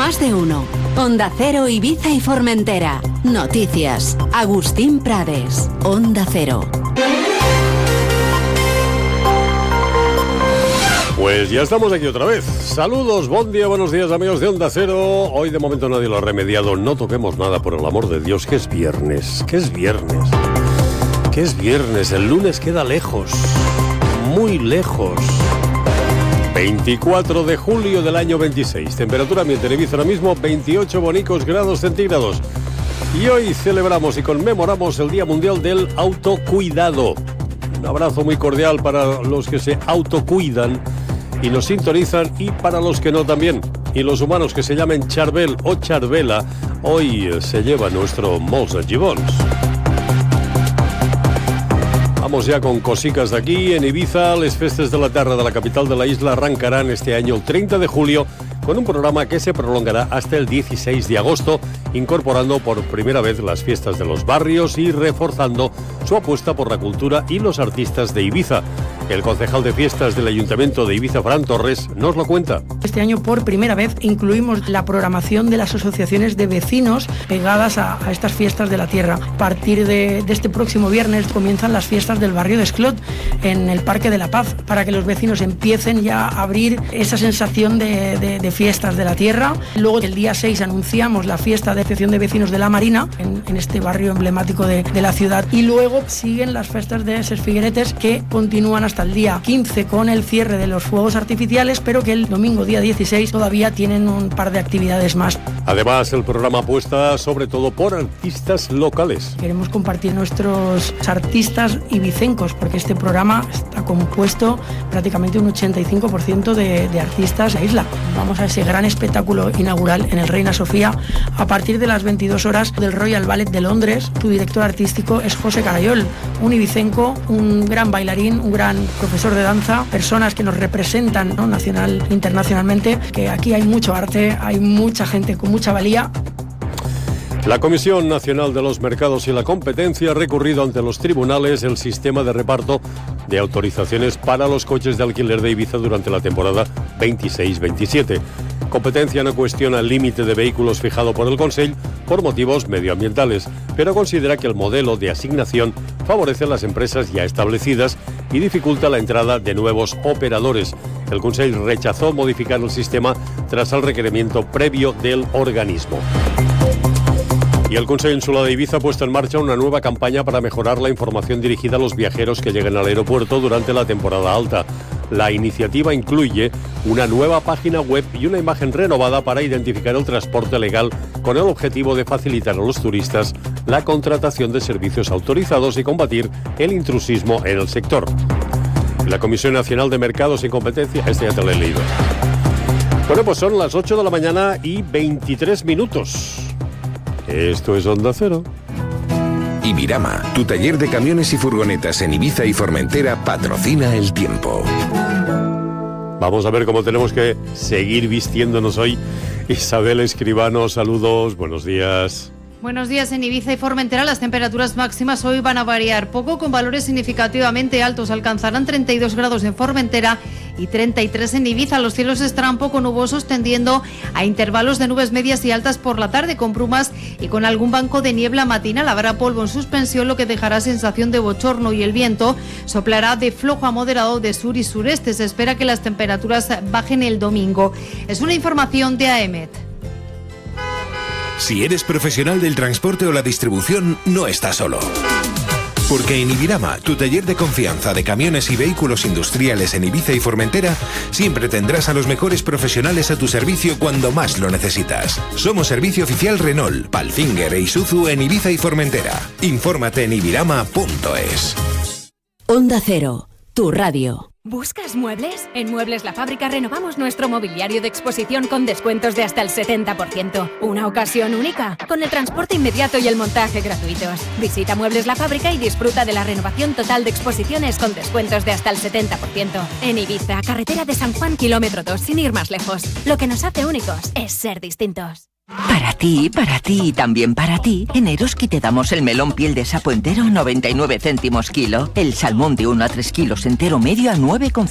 Más de uno. Onda Cero, Ibiza y Formentera. Noticias. Agustín Prades. Onda Cero. Pues ya estamos aquí otra vez. Saludos, buen día, buenos días amigos de Onda Cero. Hoy de momento nadie lo ha remediado. No toquemos nada, por el amor de Dios, que es viernes. Que es viernes. Que es viernes. El lunes queda lejos. Muy lejos. 24 de julio del año 26. Temperatura ambiente en Ibiza ahora mismo 28 bonicos grados centígrados. Y hoy celebramos y conmemoramos el Día Mundial del Autocuidado. Un abrazo muy cordial para los que se autocuidan y nos sintonizan, y para los que no también. Y los humanos que se llamen Charbel o Charbela, hoy se lleva nuestro Molts de Gibons. Vamos ya con cositas de aquí. En Ibiza, les festes de la Terra de la capital de la isla arrancarán este año el 30 de julio con un programa que se prolongará hasta el 16 de agosto, incorporando por primera vez las fiestas de los barrios y reforzando su apuesta por la cultura y los artistas de Ibiza. El concejal de fiestas del Ayuntamiento de Ibiza, Fran Torres, nos lo cuenta. Este año por primera vez incluimos la programación de las asociaciones de vecinos pegadas a estas fiestas de la tierra. A partir de este próximo viernes comienzan las fiestas del barrio de Esclot en el Parque de la Paz, para que los vecinos empiecen ya a abrir esa sensación de fiestas de la tierra. Luego el día 6 anunciamos la fiesta de asociación de vecinos de la Marina en este barrio emblemático de la ciudad, y luego siguen las fiestas de Ses Figueretes, que continúan hasta el día 15 con el cierre de los fuegos artificiales, pero que el domingo día 16 todavía tienen un par de actividades más. Además, el programa apuesta sobre todo por artistas locales. Queremos compartir nuestros artistas ibicencos, porque este programa está compuesto prácticamente un 85% de artistas de la isla. Vamos a ese gran espectáculo inaugural en el Reina Sofía a partir de las 22 horas del Royal Ballet de Londres. Su director artístico es José Carayol, un ibicenco, un gran bailarín, un gran profesor de danza, personas que nos representan, ¿no?, nacional e internacionalmente, que aquí hay mucho arte, hay mucha gente con mucha valía. La Comisión Nacional de los Mercados y la Competencia ha recurrido ante los tribunales el sistema de reparto de autorizaciones para los coches de alquiler de Ibiza durante la temporada 26-27. Competencia no cuestiona el límite de vehículos fijado por el Consell por motivos medioambientales, pero considera que el modelo de asignación favorece a las empresas ya establecidas y dificulta la entrada de nuevos operadores. El Consell rechazó modificar el sistema tras el requerimiento previo del organismo. Y el Consell Insular de Ibiza ha puesto en marcha una nueva campaña para mejorar la información dirigida a los viajeros que lleguen al aeropuerto durante la temporada alta. La iniciativa incluye una nueva página web y una imagen renovada para identificar el transporte legal, con el objetivo de facilitar a los turistas la contratación de servicios autorizados y combatir el intrusismo en el sector. La Comisión Nacional de Mercados y Competencia, este ya te lo he leído. Bueno, pues son las 8 de la mañana y 23 minutos. Esto es Onda Cero. Ibirama, tu taller de camiones y furgonetas en Ibiza y Formentera, patrocina el tiempo. Vamos a ver cómo tenemos que seguir vistiéndonos hoy. Isabel Escribano, saludos, buenos días. Buenos días. En Ibiza y Formentera las temperaturas máximas hoy van a variar poco, con valores significativamente altos. Alcanzarán 32 grados en Formentera y 33 en Ibiza. Los cielos estarán poco nubosos, tendiendo a intervalos de nubes medias y altas por la tarde, con brumas y con algún banco de niebla matinal. Habrá polvo en suspensión, lo que dejará sensación de bochorno, y el viento soplará de flojo a moderado de sur y sureste. Se espera que las temperaturas bajen el domingo. Es una información de AEMET. Si eres profesional del transporte o la distribución, no estás solo. Porque en Ibirama, tu taller de confianza de camiones y vehículos industriales en Ibiza y Formentera, siempre tendrás a los mejores profesionales a tu servicio cuando más lo necesitas. Somos servicio oficial Renault, Palfinger e Isuzu en Ibiza y Formentera. Infórmate en ibirama.es. Onda Cero, tu radio. ¿Buscas muebles? En Muebles La Fábrica renovamos nuestro mobiliario de exposición con descuentos de hasta el 70%. Una ocasión única, con el transporte inmediato y el montaje gratuitos. Visita Muebles La Fábrica y disfruta de la renovación total de exposiciones con descuentos de hasta el 70%. En Ibiza, carretera de San Juan, kilómetro 2, sin ir más lejos. Lo que nos hace únicos es ser distintos. Para ti y también para ti, en Eroski te damos el melón piel de sapo entero a 99 céntimos kilo, el salmón de 1 a 3 kilos entero medio a 9,50